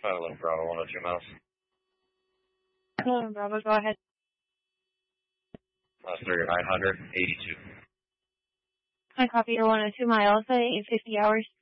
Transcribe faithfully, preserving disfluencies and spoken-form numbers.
Silent Bravo, one oh two miles. Silent Bravo, go ahead. Uh, thirty-nine hundred, eighty-two. I copy your one oh two miles at eight fifty hours.